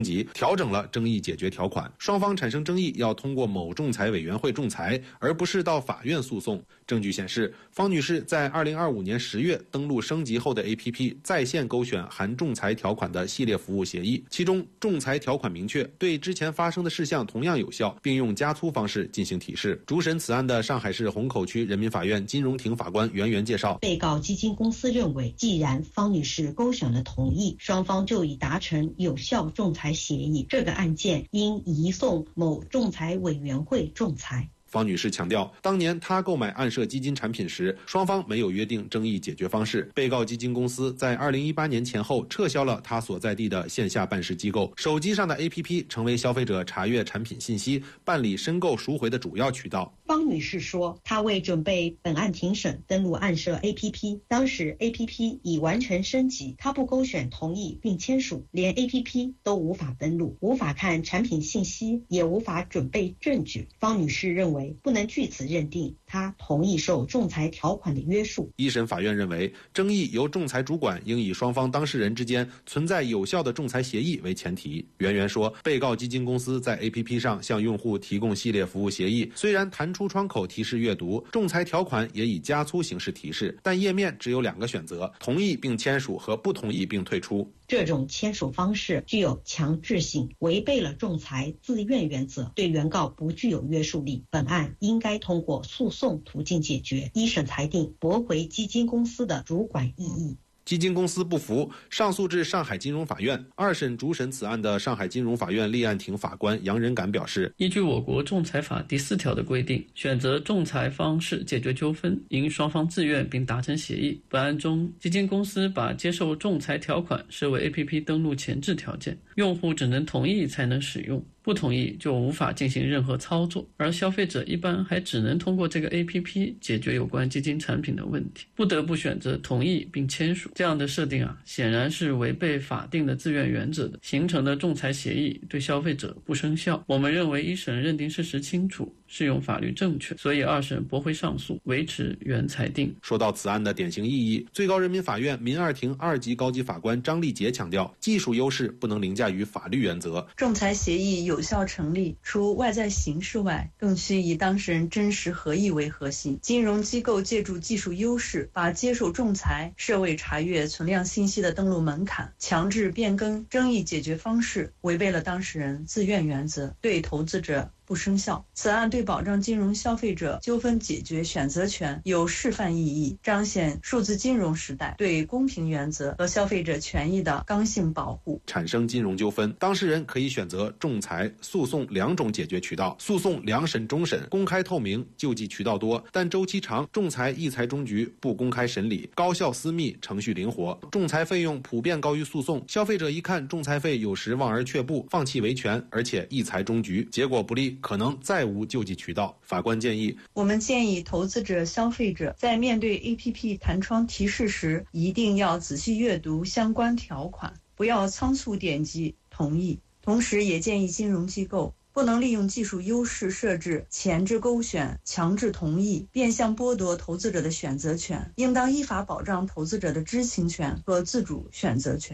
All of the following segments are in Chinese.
级，调整了争议解决条款，双方产生争议要通过某仲裁委员会仲裁，而不是到法院诉讼。证据显示，方女士在2025年10月登录升级后的 APP 在线勾选含仲裁条款的系列服务协议，其中仲裁条款明确对之前发生的事项同样有效，并用加粗方式进行提示。主审此案的上海市虹口区人民法院金融庭法官袁元介绍， 被告基金公司认为，既然方女士勾选了同意，双方就已达成有效仲裁协议，这个案件应移送某仲裁委员会仲裁。 方女士强调，当年她购买暗设基金产品时，双方没有约定争议解决方式。被告基金公司在2018年前后撤销了她所在地的线下办事机构，手机上的 APP 成为消费者查阅产品信息、办理申购赎回的主要渠道。 方女士说，她为准备本案庭审，登录暗设 APP， 当时 APP 已完成升级，她不勾选同意并签署，连 APP 都无法登录，无法看产品信息，也无法准备证据。方女士认为，不能据此认定她同意受仲裁条款的约束。 一审法院认为，争议由仲裁主管应以双方当事人之间存在有效的仲裁协议为前提。袁元说，被告基金公司在 APP 上向用户提供系列服务协议，虽然弹出窗口提示阅读，仲裁条款也以加粗形式提示，但页面只有2个选择：同意并签署和不同意并退出。 这种签署方式具有强制性，违背了仲裁自愿原则，对原告不具有约束力。本案应该通过诉讼途径解决。一审裁定驳回基金公司的主管异议。 基金公司不服，上诉至上海金融法院。二审主审此案的上海金融法院立案庭法官杨仁感表示， 依据我国仲裁法第4条的规定，选择仲裁方式解决纠纷，应双方自愿并达成协议。本案中，基金公司把接受仲裁条款设为 APP 登录前置条件，用户只能同意才能使用，不同意就无法进行任何操作，而消费者一般还只能通过这个 APP 解决有关基金产品的问题，不得不选择同意并签署。这样的设定显然是违背法定的自愿原则的，形成的仲裁协议对消费者不生效。我们认为一审认定事实清楚，适用法律正确，所以二审驳回上诉，维持原裁定。 说到此案的典型意义，最高人民法院民二庭2级高级法官张立杰强调，技术优势不能凌驾于法律原则。 仲裁协议有效成立，除外在形式外，更需以当事人真实合意为核心。金融机构借助技术优势，把接受仲裁设为查阅存量信息的登录门槛，强制变更争议解决方式，违背了当事人自愿原则，对投资者不生效。此案对保障金融消费者纠纷解决选择权有示范意义，彰显数字金融时代对公平原则和消费者权益的刚性保护。 产生金融纠纷，当事人可以选择仲裁、诉讼2种解决渠道，诉讼2审终审，公开透明，救济渠道多，但周期长；仲裁一裁终局，不公开审理，高效私密，程序灵活。仲裁费用普遍高于诉讼，消费者一看仲裁费有时望而却步，放弃维权，而且一裁终局，结果不利，可能再无救济渠道。法官建议， 我们建议投资者、消费者在面对 APP 弹窗提示时，一定要仔细阅读相关条款，不要仓促点击同意。同时也建议金融机构不能利用技术优势设置前置勾选、强制同意，变相剥夺投资者的选择权，应当依法保障投资者的知情权和自主选择权。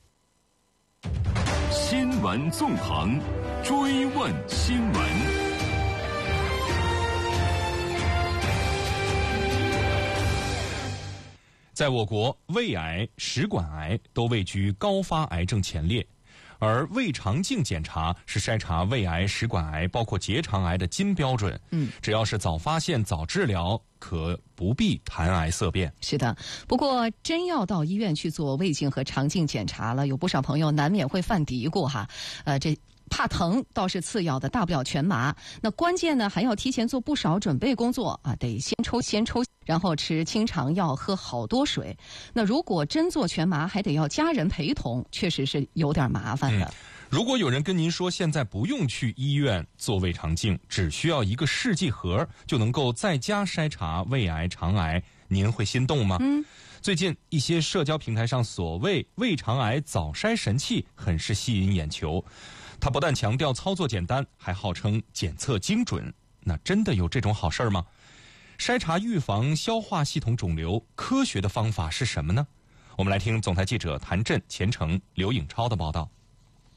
新闻纵横，追问新闻。 在我国，胃癌、食管癌都位居高发癌症前列，而胃肠镜检查是筛查胃癌、食管癌包括结肠癌的金标准。只要是早发现、早治疗，可不必谈癌色变。 是的，不过真要到医院去做胃镜和肠镜检查了，有不少朋友难免会犯嘀咕哈，这怕疼倒是次要的，大不了全麻。那关键呢，还要提前做不少准备工作啊，得先抽，然后吃清肠药，喝好多水。那如果真做全麻，还得要家人陪同，确实是有点麻烦的。 如果有人跟您说现在不用去医院做胃肠镜，只需要一个试剂盒就能够在家筛查胃癌、肠癌，您会心动吗？最近一些社交平台上所谓胃肠癌早筛神器很是吸引眼球，它不但强调操作简单，还号称检测精准。那真的有这种好事吗？筛查预防消化系统肿瘤科学的方法是什么呢？我们来听总台记者谭震、钱程、刘颖超的报道。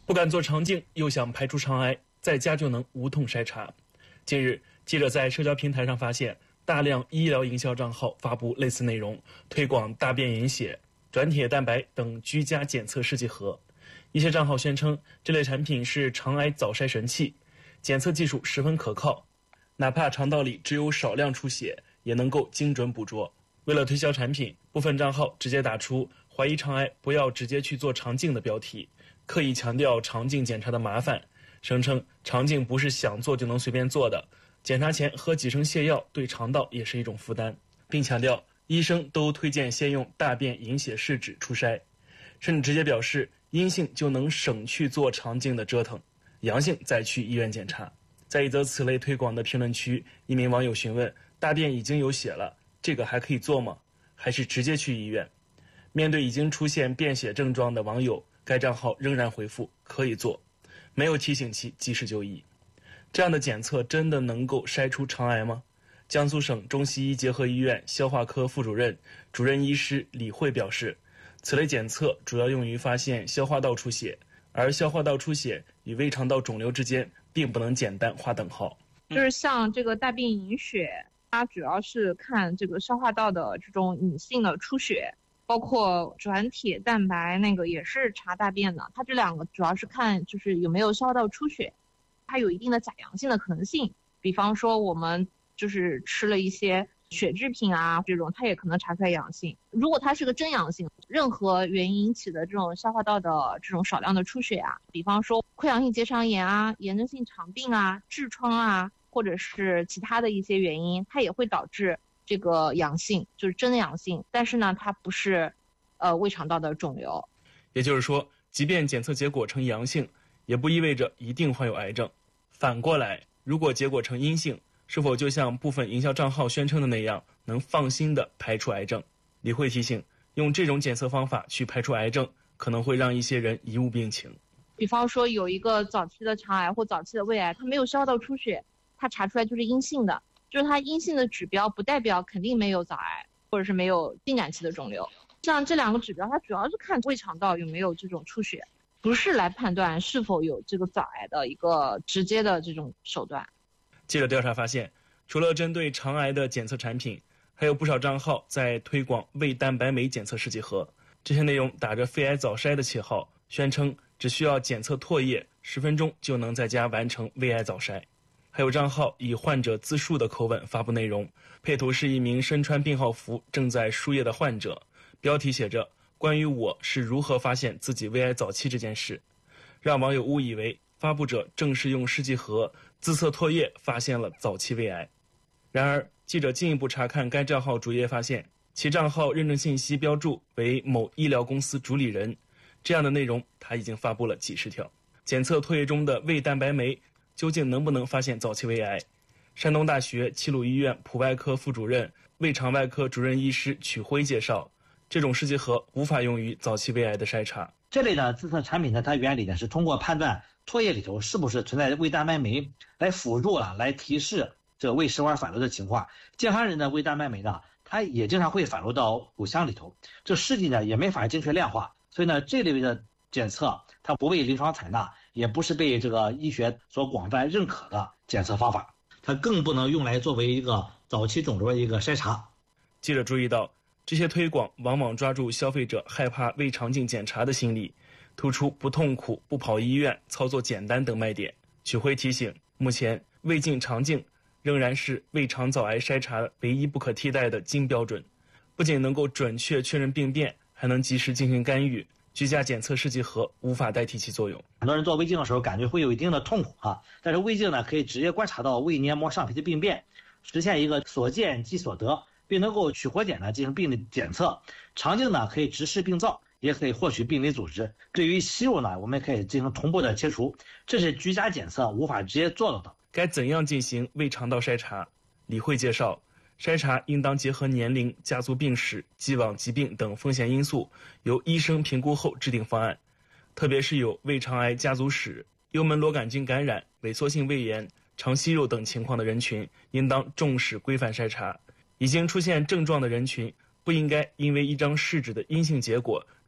不敢做肠镜又想排除肠癌，在家就能无痛筛查。近日，记者在社交平台上发现大量医疗营销账号发布类似内容，推广大便隐血、转铁蛋白等居家检测试剂盒。一些账号宣称这类产品是肠癌早筛神器，检测技术十分可靠，哪怕肠道里只有少量出血，也能够精准捕捉。为了推销产品，部分账号直接打出怀疑肠癌不要直接去做肠镜的标题，刻意强调肠镜检查的麻烦，声称肠镜不是想做就能随便做的，检查前喝几升泻药对肠道也是一种负担，并强调医生都推荐先用大便隐血试纸初筛，甚至直接表示阴性就能省去做肠镜的折腾，阳性再去医院检查。在一则此类推广的评论区，一名网友询问：大便已经有血了，这个还可以做吗？还是直接去医院？面对已经出现便血症状的网友，该账号仍然回复可以做，没有提醒其及时就医。这样的检测真的能够筛出肠癌吗？江苏省中西医结合医院消化科副主任、主任医师李慧表示，此类检测主要用于发现消化道出血，而消化道出血与胃肠道肿瘤之间并不能简单划等号。 就是像这个大便隐血，它主要是看这个消化道的这种隐性的出血，包括转铁蛋白那个也是查大便的，它这两个主要是看就是有没有消化道出血，它有一定的假阳性的可能性。比方说我们就是吃了一些血制品啊，这种它也可能查出来阳性。如果它是个真阳性，任何原因引起的这种消化道的这种少量的出血啊，比方说溃疡性结肠炎啊、炎症性肠病啊、痔疮啊，或者是其他的一些原因，它也会导致这个阳性，就是真的阳性，但是呢它不是胃肠道的肿瘤。 也就是说，即便检测结果呈阳性，也不意味着一定患有癌症。反过来，如果结果呈阴性，是否就像部分营销账号宣称的那样，能放心地排除癌症？李慧提醒，用这种检测方法去排除癌症，可能会让一些人贻误病情。 比方说有一个早期的肠癌或早期的胃癌，它没有消化道出血，它查出来就是阴性的，就是它阴性的指标不代表肯定没有早癌或者是没有进展期的肿瘤。像这两个指标，它主要是看胃肠道有没有这种出血，不是来判断是否有这个早癌的一个直接的这种手段。 记者调查发现，除了针对肠癌的检测产品，还有不少账号在推广胃蛋白酶检测试剂盒。这些内容打着肺癌早筛的旗号，宣称只需要检测唾液，10分钟就能在家完成胃癌早筛。还有账号以患者自述的口吻发布内容，配图是一名身穿病号服正在输液的患者，标题写着关于我是如何发现自己胃癌早期这件事，让网友误以为发布者正是用试剂盒自测唾液发现了早期胃癌。然而，记者进一步查看该账号主页发现，其账号认证信息标注为某医疗公司主理人，这样的内容他已经发布了几十条。检测唾液中的胃蛋白酶究竟能不能发现早期胃癌？山东大学齐鲁医院普外科副主任、胃肠外科主任医师曲辉介绍，这种试剂盒无法用于早期胃癌的筛查。 这类的自测产品呢，它原理呢是通过判断唾液里头是不是存在胃蛋白酶，来辅助来提示这个胃食管反流的情况。健康人的胃蛋白酶呢，它也经常会反流到口腔里头，这试剂呢也没法精确量化，所以呢这类的检测它不被临床采纳，也不是被这个医学所广泛认可的检测方法，它更不能用来作为一个早期肿瘤的一个筛查。 记者注意到，这些推广往往抓住消费者害怕胃肠镜检查的心理，突出不痛苦、不跑医院、操作简单等卖点。曲辉提醒，目前胃镜、肠镜仍然是胃肠早癌筛查唯一不可替代的金标准，不仅能够准确确认病变，还能及时进行干预。居家检测试剂盒无法代替其作用。 很多人做胃镜的时候感觉会有一定的痛苦但是胃镜呢可以直接观察到胃黏膜上皮的病变，实现一个所见即所得，并能够取活检呢进行病理检测。肠镜呢可以直视病灶，也可以获取病理组织。对于息肉呢，我们可以进行同步的切除，这是居家检测无法直接做到的。 该怎样进行胃肠道筛查？李慧介绍，筛查应当结合年龄、家族病史、既往疾病等风险因素，由医生评估后制定方案。特别是有胃肠癌家族史、幽门螺杆菌感染、萎缩性胃炎、肠息肉等情况的人群，应当重视规范筛查。已经出现症状的人群，不应该因为一张试纸的阴性结果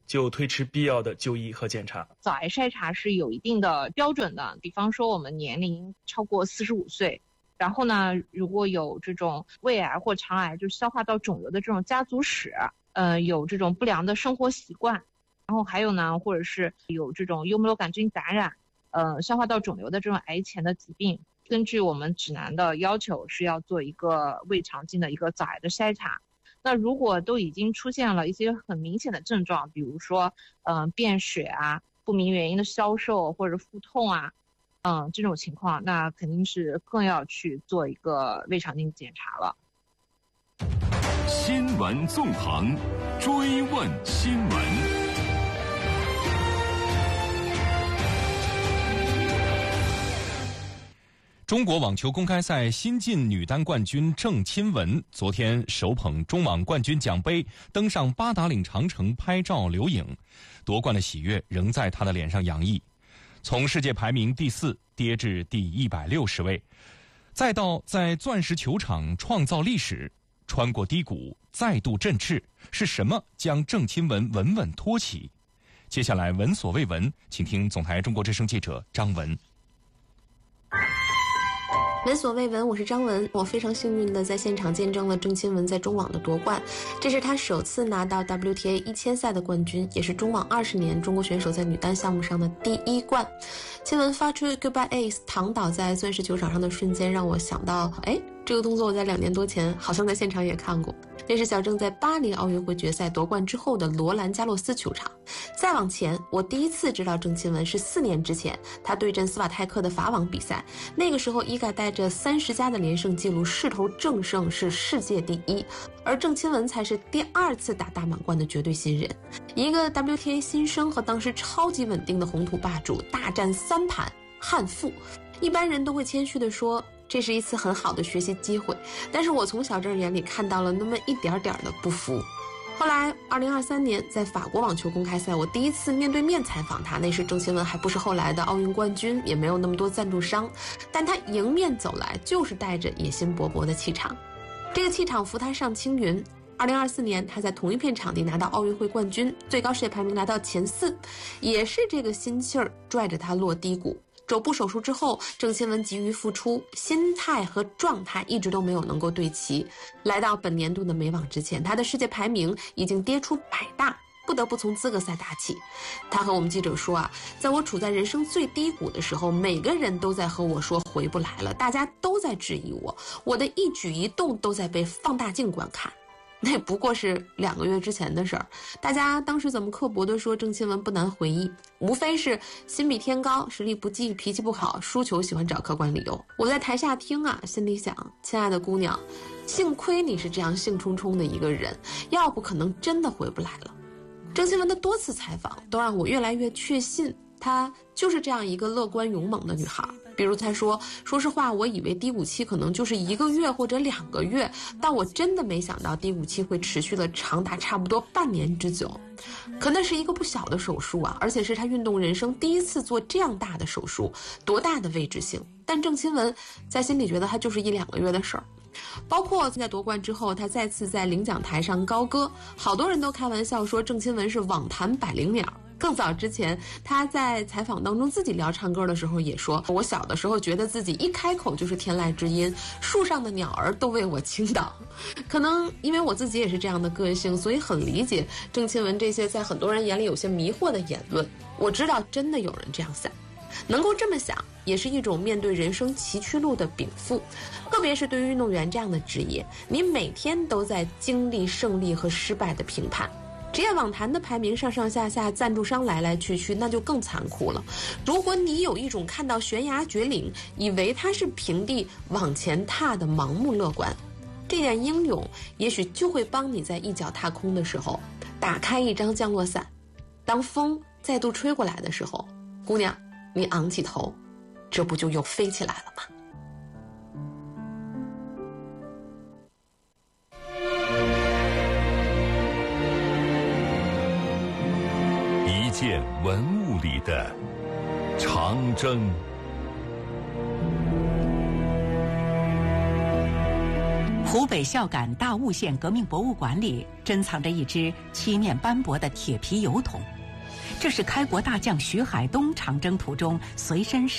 就推迟必要的就医和检查。 早癌筛查是有一定的标准的，比方说我们年龄超过45岁，然后呢，如果有这种胃癌或肠癌，就是消化道肿瘤的这种家族史，有这种不良的生活习惯，然后还有呢，或者是有这种幽门螺杆菌感染，消化道肿瘤的这种癌前的疾病，根据我们指南的要求是要做一个胃肠镜的一个早癌的筛查。那如果都已经出现了一些很明显的症状，比如说便血啊、不明原因的消瘦或者腹痛啊，这种情况，那肯定是更要去做一个胃肠镜检查了。 新闻纵横，追问新闻。 中国网球公开赛新晋女单冠军郑钦文昨天手捧中网冠军奖杯登上八达岭长城拍照留影，夺冠的喜悦仍在她的脸上洋溢。从世界排名第4跌至第160位，再到在钻石球场创造历史，穿过低谷再度振翅，是什么将郑钦文稳稳托起？接下来闻所未闻，请听总台中国之声记者张文。 闻所未闻，我是张文。我非常幸运的在现场见证了郑钦文在中网的夺冠，这是她首次拿到 WTA 1000赛的冠军，也是中网20年中国选手在女单项目上的第1冠。钦文发出 Goodbye Ace 躺倒在钻石球场上的瞬间，让我想到，这个动作我在2年多前好像在现场也看过。这是小郑在巴黎奥运会决赛夺冠之后的罗兰加洛斯球场。再往前，我第一次知道郑钦文是4年之前，他对阵斯瓦泰克的法网比赛。那个时候，伊嘎带着30加的连胜记录势头正盛，是世界第1，而郑钦文才是第2次打大满贯的绝对新人。一个 WTA 新生和当时超级稳定的红土霸主大战3盘憾负。一般人都会谦虚地说，这是一次很好的学习机会，但是我从小郑眼里看到了那么一点点的不服。后来2023年在法国网球公开赛，我第一次面对面采访他，那时郑钦文还不是后来的奥运冠军，也没有那么多赞助商，但他迎面走来就是带着野心勃勃的气场，这个气场扶他上青云。2024年他在同一片场地拿到奥运会冠军，最高世界排名来到前4，也是这个心气儿拽着他落低谷。肘部手术之后，郑钦文急于复出，心态和状态一直都没有能够对齐。来到本年度的美网之前，他的世界排名已经跌出100大，不得不从资格赛打起。他和我们记者说在我处在人生最低谷的时候，每个人都在和我说回不来了，大家都在质疑我的一举一动都在被放大镜观看。那不过是2个月之前的事儿，大家当时怎么刻薄地说郑钦文不难回忆，无非是心比天高，实力不济，脾气不好，输球喜欢找客观理由。我在台下听心里想，亲爱的姑娘，幸亏你是这样兴冲冲的一个人，要不可能真的回不来了。郑钦文的多次采访都让我越来越确信，她就是这样一个乐观勇猛的女孩。比如她说实话，我以为低谷期可能就是1个月或者2个月，但我真的没想到低谷期会持续了长达差不多半年之久。可那是一个不小的手术而且是她运动人生第1次做这样大的手术，多大的未知性。但郑钦文在心里觉得她就是1-2个月的事儿。包括在夺冠之后，他再次在领奖台上高歌，好多人都开玩笑说郑钦文是网坛百灵鸟。更早之前，他在采访当中自己聊唱歌的时候也说，我小的时候觉得自己一开口就是天籁之音，树上的鸟儿都为我倾倒。可能因为我自己也是这样的个性，所以很理解郑钦文这些在很多人眼里有些迷惑的言论。我知道真的有人这样想，能够这么想也是一种面对人生崎岖路的禀赋。特别是对于运动员这样的职业，你每天都在经历胜利和失败的评判。职业网坛的排名上上下下，赞助商来来去去，那就更残酷了。如果你有一种看到悬崖绝岭，以为它是平地往前踏的盲目乐观，这点英勇也许就会帮你在一脚踏空的时候打开一张降落伞。当风再度吹过来的时候，姑娘，你昂起头，这不就又飞起来了吗？ 一件文物里的长征， 湖北孝感大悟县革命博物馆里珍藏着一只漆面斑驳的铁皮油桶，这是开国大将徐海东长征途中随身